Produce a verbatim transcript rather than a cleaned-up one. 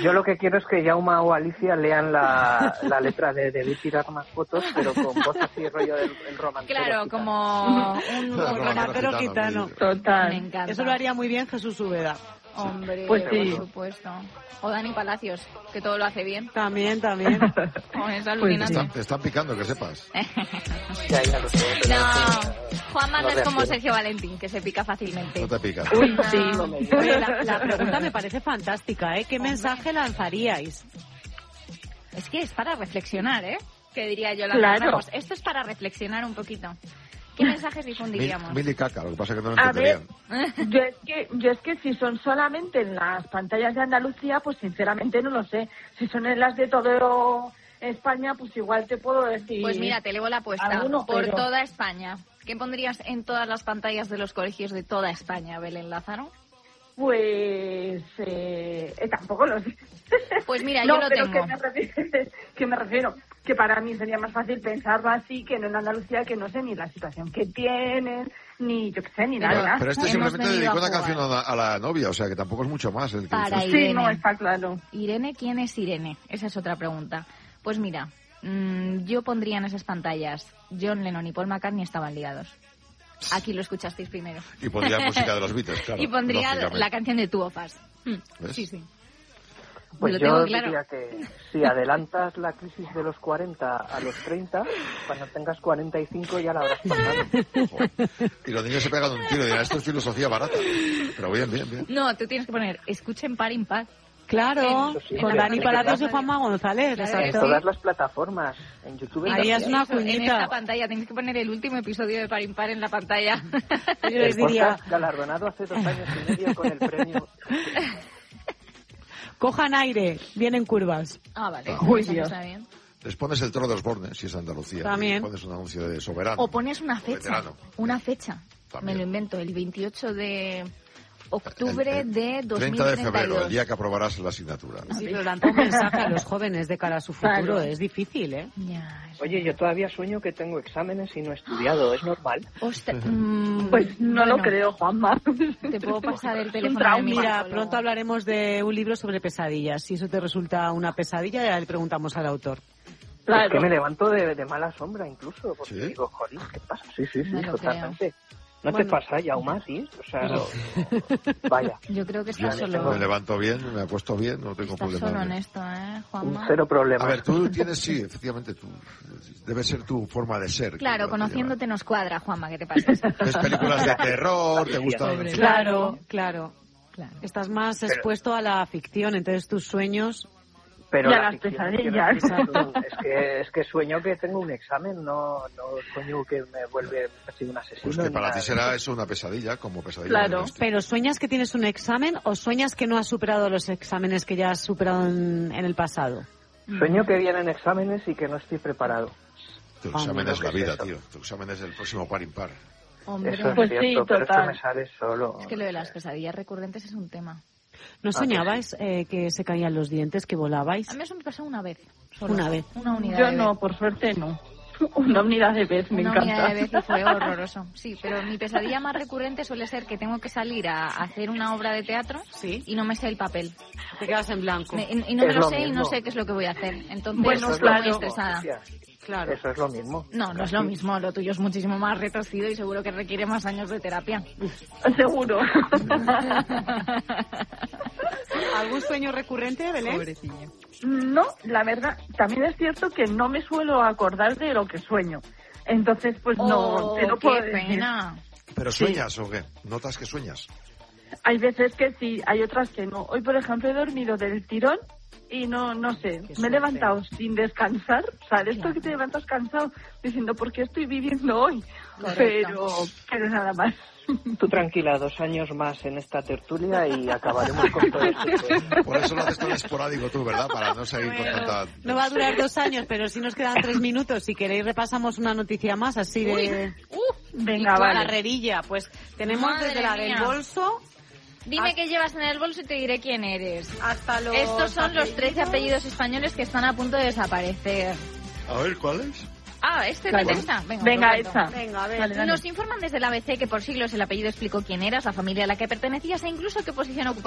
Yo lo que quiero es que Jauma o Alicia lean la, la letra de Debí tirar más fotos, pero con voz así, rollo del el romancero. Claro, gitano. como un romancero gitano. Total. Me encanta. Eso lo haría muy bien Jesús Úbeda. Hombre, Pues sí. por supuesto. O Dani Palacios, que todo lo hace bien. También, también. Oh, es Te alucinante. están, te están picando, que sepas. Ya, ya lo sé, pero No, Juanma no es como reacciona. Sergio Valentín, que se pica fácilmente. No te picas. Uy, No. sí. No me digas. Oye, la, la pregunta me parece fantástica, ¿eh? ¿Qué mensaje lanzaríais? Es que es para reflexionar, ¿eh? Que diría yo la Claro. Ramos. Esto es para reflexionar un poquito. ¿Qué mensajes Mil, difundiríamos? mil y caca, lo que pasa es que no lo A ver, entenderían. yo es que yo es que si son solamente en las pantallas de Andalucía, pues sinceramente no lo sé. Si son en las de todo España, pues igual te puedo decir. Pues mira, te elevo la apuesta. Alguno, Por pero- toda España. ¿Qué pondrías en todas las pantallas de los colegios de toda España, Belén Lázaro? Pues eh, eh, tampoco lo sé. Pues mira, no, yo lo pero tengo. Que me, refiero, que me refiero que para mí sería más fácil pensarlo así que no en Andalucía, que no sé ni la situación que tienen, ni yo qué sé, ni Pero- nada. Pero este Hemos simplemente venido dedicó a una jugar. canción a la, a la novia, o sea que tampoco es mucho más. El que Para hizo. ir. Sí, Irene. no, está claro. Irene, ¿quién es Irene? Esa es otra pregunta. Pues mira, mmm, yo pondría en esas pantallas John Lennon y Paul McCartney estaban ligados. Aquí lo escuchasteis primero. Y pondría música de los Beatles, claro. y pondría lógicamente. la canción de Two of Us. Mm, ¿Ves? Sí, sí. Pues Lo yo tengo claro. diría que si adelantas la crisis de los cuarenta a los treinta, cuando tengas cuarenta y cinco ya la habrás pasado. Joder. Y los niños se pegan un tiro y dirán, esto es filosofía barata. Pero bien, bien, bien. No, tú tienes que poner escuchen par impar. Claro, Eso sí, con sí, Dani sí, Palacios sí. y Juanma González, Claro, En exacto. todas las plataformas, en YouTube. Ahí también. es una Eso, en cuñita. esta pantalla tenéis que poner el último episodio de par impar en la pantalla. Yo El les diría, podcast galardonado hace dos años y medio con el premio. cojan aire, vienen curvas. Ah, vale. Uy, Eso Dios. está bien. Les pones el toro de Osborne, si es Andalucía. También. Y pones un anuncio de soberano. O pones una fecha. Veterano. Una fecha. También. Me lo invento, el veintiocho de octubre El- el de dos mil treinta de treinta y febrero, dos. el día que aprobarás la asignatura. Sí, pero lanza un mensaje a los jóvenes de cara a su futuro, Claro. es difícil, ¿eh? Ya, es Oye, yo todavía sueño que tengo exámenes y no he estudiado, ¿es normal? Ostra- mm, Pues no lo bueno, creo, Juanma. Te puedo pasar el teléfono trauma. de mi Mira, psicólogo. pronto hablaremos de un libro sobre pesadillas. Si eso te resulta una pesadilla, ya le preguntamos al autor. Claro. Es que me levanto de, de mala sombra incluso, porque ¿Sí? digo, joder, ¿qué pasa? Sí, sí, sí, No lo totalmente. ¿No Bueno. te pasa, Yauma, sí? O sea, vaya, Yo creo que Yo estás me solo. levanto bien, me acuesto bien, no tengo Estás problema. solo en esto, ¿eh, un Juanma? cero problema. A ver, tú tienes, sí, efectivamente, tú, debe ser tu forma de ser. Claro, que- conociéndote nos cuadra, Juanma, ¿qué te pasa? ¿Ves películas de terror? ¿Te gustan? Pobre. Claro, claro. Claro. Estás más Pero- expuesto a la ficción, entonces tus sueños... Pero Y a la las ficción, pesadillas. quiero decir, Es que, es que sueño que tengo un examen, no, no sueño que me vuelve así un asesino. Pues que ni para nada ti de será eso. eso una pesadilla, como pesadilla. Claro. de este. ¿Pero sueñas que tienes un examen o sueñas que no has superado los exámenes que ya has superado en, en el pasado? Sueño que vienen exámenes y que no estoy preparado. Tu Ah, examen no, es la ¿qué es vida, eso? tío. Tu examen es el próximo par impar. Hombre, Eso es Pues cierto, sí, pero eso total. me sale solo. es que lo de las pesadillas recurrentes es un tema. ¿No Ah, soñabais eh, que se caían los dientes, que volabais? A mí eso me pasó una vez. Solo. Una vez. Una unidad Yo de no, vez. por suerte no. Una unidad de vez, me Una encanta. unidad de vez y fue horroroso. Sí, pero mi pesadilla más recurrente suele ser que tengo que salir a hacer una obra de teatro Sí. y no me sé el papel. Te quedas en blanco. Me- y, y no me Es lo lo sé y no mismo. sé qué es lo que voy a hacer. Entonces Bueno, estoy claro. muy estresada. Hostia, Claro. Eso es lo mismo. No, no es lo mismo. Lo tuyo es muchísimo más retorcido y seguro que requiere más años de terapia. Seguro. ¿Algún sueño recurrente, Belén? No, la verdad, también es cierto que no me suelo acordar de lo que sueño. Entonces, pues no, Oh, te lo qué puedo decir. pena. ¿Pero sueñas o qué? ¿Notas que sueñas? Hay veces que sí, hay otras que no. Hoy, por ejemplo, he dormido del tirón y no no sé, me he suerte. levantado sin descansar. O sea, de esto Claro. que te levantas cansado diciendo, ¿por qué estoy viviendo hoy? Correcto. Pero, pero nada más. Tú tranquila, dos años más en esta tertulia y acabaremos con todo esto. Por eso lo haces tan esporádico tú, ¿verdad? Para no seguir con tanta... No va a durar dos años, pero si nos quedan tres minutos. Si queréis repasamos una noticia más, así de... Venga, la vale. carrerilla. Pues tenemos Madre desde la mía. del bolso Dime Ah. qué llevas en el bolso y te diré quién eres. hasta los... Estos son los trece apellidos. apellidos españoles que están a punto de desaparecer. A ver, ¿cuáles? Ah, ¿este Vale. te interesa? Venga, Venga, os lo cuento. esa. Venga, a ver. Vale, dale. Nos informan desde el A B C que por siglos el apellido explicó quién eras, la familia a la que pertenecías e incluso qué posición ocupabas